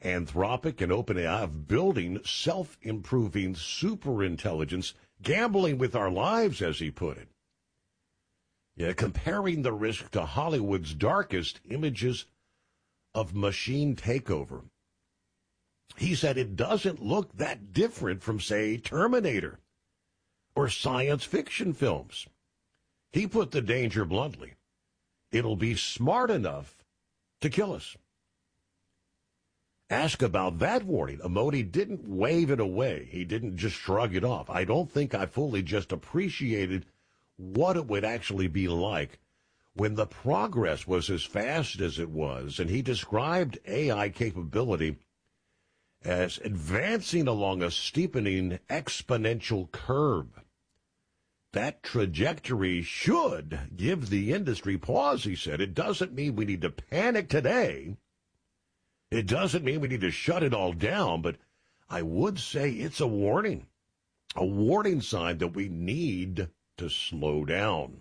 Anthropic and OpenAI of building self-improving superintelligence, gambling with our lives, as he put it. Yeah, comparing the risk to Hollywood's darkest images of machine takeover. He said it doesn't look that different from, say, Terminator or science fiction films. He put the danger bluntly. It'll be smart enough to kill us. Ask about that warning. Modi didn't wave it away. He didn't just shrug it off. I don't think I fully just appreciated what it would actually be like when the progress was as fast as it was. And he described AI capability as advancing along a steepening exponential curve. That trajectory should give the industry pause, he said. It doesn't mean we need to panic today. It doesn't mean we need to shut it all down, but I would say it's a warning sign that we need to slow down.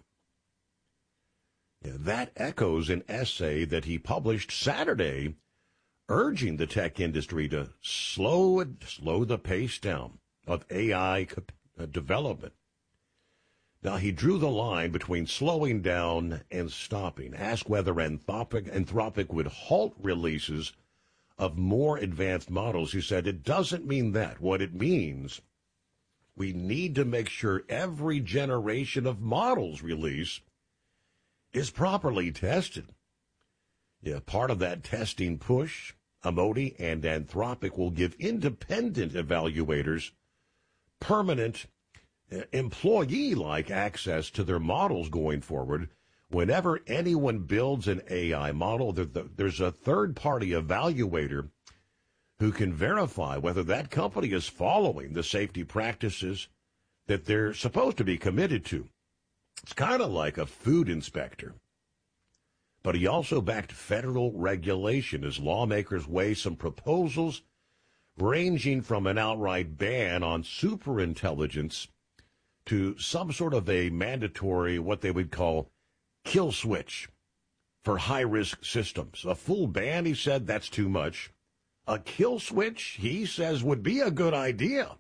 Yeah, that echoes an essay that he published Saturday urging the tech industry to slow the pace down of AI development. Now, he drew the line between slowing down and stopping. Asked whether Anthropic would halt releases of more advanced models. He said, it doesn't mean that. What it means, we need to make sure every generation of models release is properly tested. Yeah, part of that testing push, Modi and Anthropic will give independent evaluators permanent employee-like access to their models going forward. Whenever anyone builds an AI model, there's a third-party evaluator who can verify whether that company is following the safety practices that they're supposed to be committed to. It's kind of like a food inspector. But he also backed federal regulation as lawmakers weigh some proposals ranging from an outright ban on superintelligence to some sort of a mandatory, what they would call, kill switch for high-risk systems. A full ban, he said, that's too much. A kill switch, he says, would be a good idea.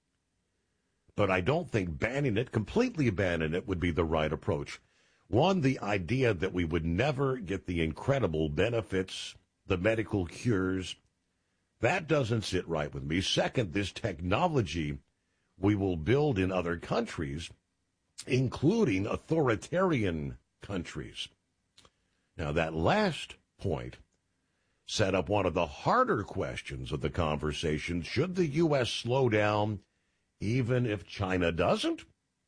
But I don't think completely banning it, would be the right approach. One, the idea that we would never get the incredible benefits, the medical cures, that doesn't sit right with me. Second, this technology we will build in other countries, including authoritarian countries. Now, that last point set up one of the harder questions of the conversation. Should the U.S. slow down even if China doesn't?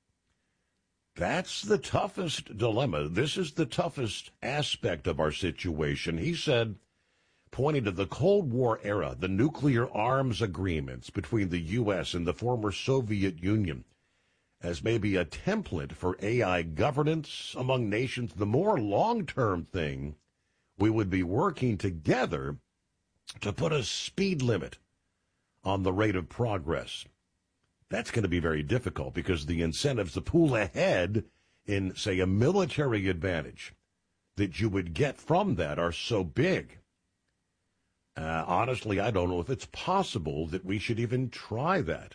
That's the toughest dilemma. This is the toughest aspect of our situation. He said, pointing to the Cold War era, the nuclear arms agreements between the U.S. and the former Soviet Union, as maybe a template for AI governance among nations, the more long-term thing, we would be working together to put a speed limit on the rate of progress. That's going to be very difficult because the incentives to pull ahead in, say, a military advantage that you would get from that are so big. Honestly, I don't know if it's possible that we should even try that.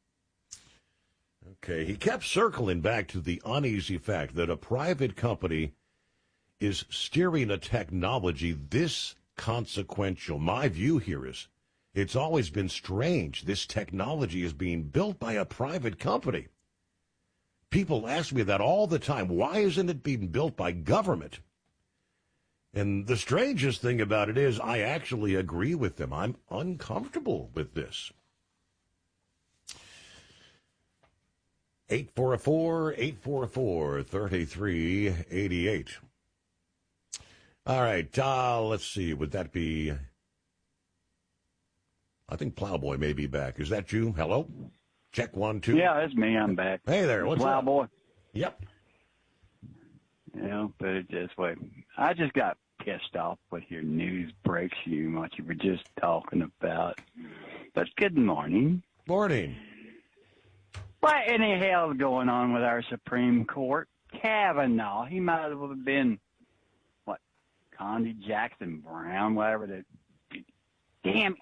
Okay, he kept circling back to the uneasy fact that a private company is steering a technology this consequential. My view here is it's always been strange. This technology is being built by a private company. People ask me that all the time. Why isn't it being built by government? And the strangest thing about it is I actually agree with them. I'm uncomfortable with this. 844-844-3388. All right, let's see. Would that be... I think Plowboy may be back. Is that you? Hello? Check 1, 2. Yeah, it's me. I'm back. Hey there. What's up? Plowboy. Yep. Put it this way. I just got pissed off with your news breakthrough, what you were just talking about. But good morning. Morning. What in the hell is going on with our Supreme Court? Kavanaugh, he might as well have been, Condi Jackson Brown, whatever the damn